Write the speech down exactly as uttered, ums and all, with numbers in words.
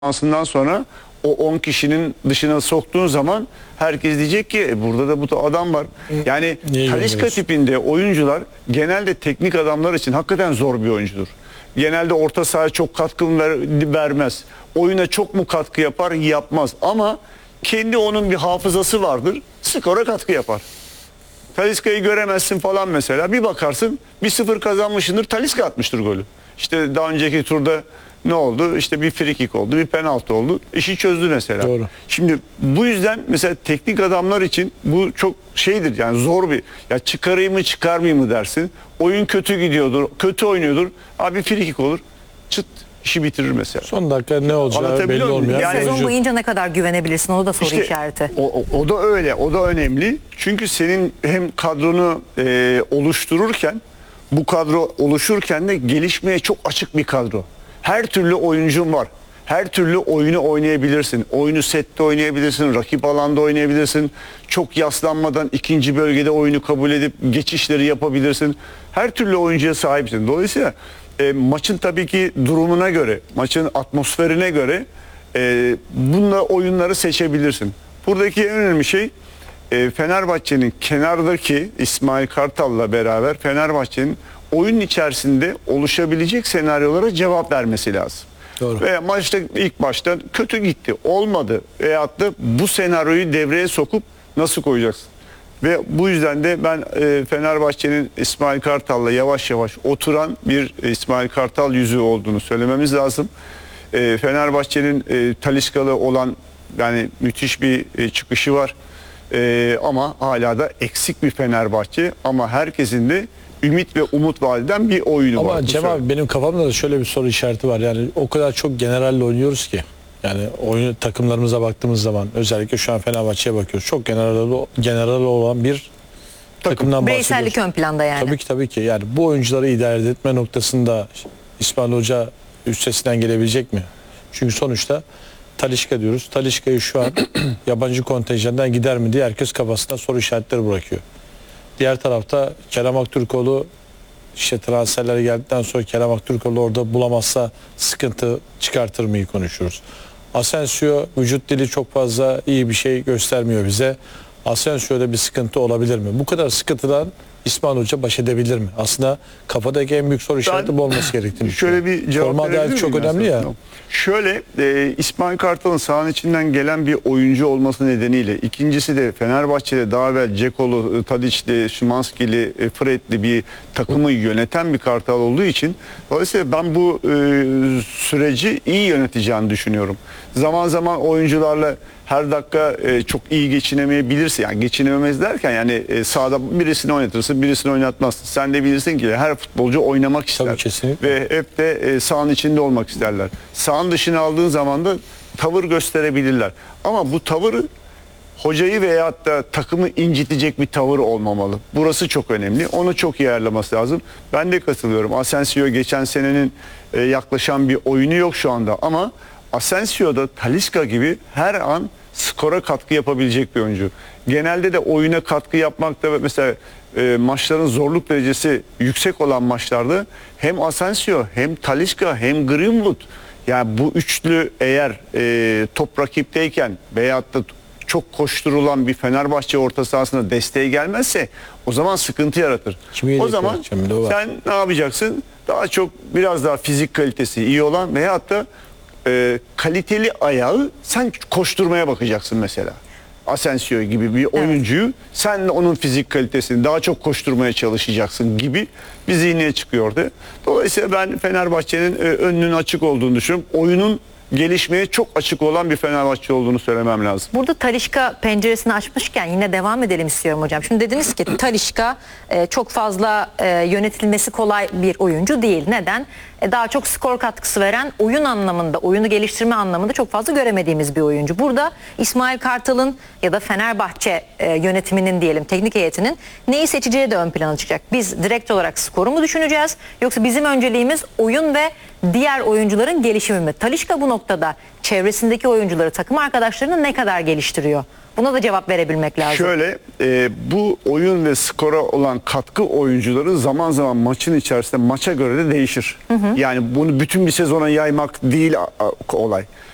performansından sonra o on kişinin dışına soktuğun zaman herkes diyecek ki e, burada da bu da adam var. Yani Talisca tipinde oyuncular genelde teknik adamlar için hakikaten zor bir oyuncudur. Genelde orta sahaya çok katkı ver, vermez. Oyuna çok mu katkı yapar? Yapmaz. Ama kendi onun bir hafızası vardır. Skora katkı yapar. Talisca'yı göremezsin falan mesela. Bir bakarsın bir sıfır kazanmışındır. Talisca atmıştır golü. İşte daha önceki turda ne oldu? İşte bir free kick oldu, bir penaltı oldu. İşi çözdü mesela. Doğru. Şimdi bu yüzden mesela teknik adamlar için bu çok şeydir yani zor bir ya çıkarayım mı çıkarmayayım mı dersin. Oyun kötü gidiyordur, kötü oynuyordur. Abi free kick olur. Çıt işi bitirir mesela. Son dakika ne olacağı belli olmuyor. Yani Sezon oyuncu... boyunca ne kadar güvenebilirsin, o da soru İşte işareti. O, o, o da öyle, o da önemli. Çünkü senin hem kadronu e, oluştururken, bu kadro oluşurken de gelişmeye çok açık bir kadro. Her türlü oyuncun var. Her türlü oyunu oynayabilirsin. Oyunu sette oynayabilirsin, rakip alanda oynayabilirsin. Çok yaslanmadan ikinci bölgede oyunu kabul edip geçişleri yapabilirsin. Her türlü oyuncuya sahipsin. Dolayısıyla e, maçın tabii ki durumuna göre, maçın atmosferine göre e, bununla oyunları seçebilirsin. Buradaki en önemli şey e, Fenerbahçe'nin kenardaki İsmail Kartal'la beraber Fenerbahçe'nin oyun içerisinde oluşabilecek senaryolara cevap vermesi lazım. Doğru. Ve maçta ilk başta kötü gitti, olmadı veyahut da bu senaryoyu devreye sokup nasıl koyacaksın? Ve bu yüzden de ben e, Fenerbahçe'nin İsmail Kartal'la yavaş yavaş oturan bir İsmail Kartal yüzü olduğunu söylememiz lazım. E, Fenerbahçe'nin e, Talisca'lı olan yani müthiş bir e, çıkışı var. E, ama hala da eksik bir Fenerbahçe, ama herkesin de ümit ve umut vadeden bir oyunu Ama var. Ama Cem abi benim kafamda da şöyle bir soru işareti var. Yani o kadar çok generalle oynuyoruz ki. Yani oyun takımlarımıza baktığımız zaman özellikle şu an Fenerbahçe'ye bakıyoruz. Çok general general olan bir takımdan bahsediyoruz. Bireysellik ön planda yani. Tabii ki tabii ki. Yani bu oyuncuları idare etme noktasında İsmail Hoca üstesinden gelebilecek mi? Çünkü sonuçta Talisca diyoruz. Talisca'yı şu an yabancı kontenjandan gider mi diye herkes kafasında soru işaretleri bırakıyor. Diğer tarafta Kerem Aktürkoğlu işte transferlere geldikten sonra Kerem Aktürkoğlu orada bulamazsa sıkıntı çıkartır mıyı konuşuyoruz. Asensio vücut dili çok fazla iyi bir şey göstermiyor bize. Asensio'da bir sıkıntı olabilir mi? Bu kadar sıkıntıdan İsmail Hoca baş edebilir mi? Aslında kafadaki en büyük soru işareti bu olması gerektiğini şöyle bir cevap Forma verebilir çok miyim önemli ya. Şöyle e, İsmail Kartal'ın sahanın içinden gelen bir oyuncu olması nedeniyle, ikincisi de Fenerbahçe'de daha evvel Cekolu, Tadiç'li, Şimanski'li, e, Fred'li bir takımı yöneten bir Kartal olduğu için dolayısıyla ben bu e, süreci iyi yöneteceğini düşünüyorum. Zaman zaman oyuncularla her dakika e, çok iyi geçinemeyebilirsin. Yani geçinememez derken yani e, sahada birisini oynatırsın, birisini oynatmazsın. Sen de bilirsin ki her futbolcu oynamak ister. Tabii, kesinlikle. Ve hep de e, sahanın içinde olmak isterler. Sahanın dışına aldığın zaman da tavır gösterebilirler. Ama bu tavırı hocayı veyahut da takımı incitecek bir tavır olmamalı. Burası çok önemli. Onu çok iyi ayarlaması lazım. Ben de katılıyorum. Asensio geçen senenin e, yaklaşan bir oyunu yok şu anda, ama Asensio'da Talisca gibi her an skora katkı yapabilecek bir oyuncu. Genelde de oyuna katkı yapmakta mesela e, maçların zorluk derecesi yüksek olan maçlarda hem Asensio hem Talisca hem Greenwood, yani bu üçlü eğer e, top rakipteyken veyahut da çok koşturulan bir Fenerbahçe orta sahasına desteğe gelmezse o zaman sıkıntı yaratır. Kimi o zaman sen ne yapacaksın? Daha çok biraz daha fizik kalitesi iyi olan veyahut da e, kaliteli ayağı sen koşturmaya bakacaksın mesela. Asensio gibi bir oyuncuyu evet. Sen onun fizik kalitesini daha çok koşturmaya çalışacaksın gibi bir zihniyet çıkıyordu. Dolayısıyla ben Fenerbahçe'nin e, önünün açık olduğunu düşünüyorum. Oyunun gelişmeye çok açık olan bir Fenerbahçe olduğunu söylemem lazım. Burada Talisca penceresini açmışken yine devam edelim istiyorum hocam. Şimdi dediniz ki Talisca e, çok fazla e, yönetilmesi kolay bir oyuncu değil. Neden? E, daha çok skor katkısı veren, oyun anlamında, oyunu geliştirme anlamında çok fazla göremediğimiz bir oyuncu. Burada İsmail Kartal'ın ya da Fenerbahçe e, yönetiminin diyelim, teknik heyetinin neyi seçeceği de ön plana çıkacak. Biz direkt olarak skoru mu düşüneceğiz? Yoksa bizim önceliğimiz oyun ve diğer oyuncuların gelişimi mi? Talisca bu noktada çevresindeki oyuncuları, takım arkadaşlarını ne kadar geliştiriyor? Buna da cevap verebilmek lazım. Şöyle e, bu oyun ve skora olan katkı oyuncuları zaman zaman maçın içerisinde maça göre de değişir. Hı hı. Yani bunu bütün bir sezona yaymak değil a, a, olay.